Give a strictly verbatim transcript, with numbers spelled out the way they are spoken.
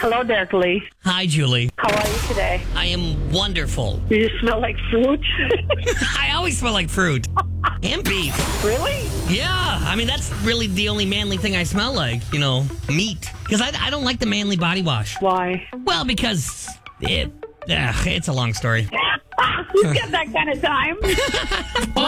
Hello, Darkley. Hi, Julie. How are you today? I am wonderful. You just smell like fruit. I always smell like fruit. And beef. Really? Yeah. I mean, that's really the only manly thing I smell like. You know, meat. Because I, I don't like the manly body wash. Why? Well, because it, ugh, it's a long story. Who's got that kind of time?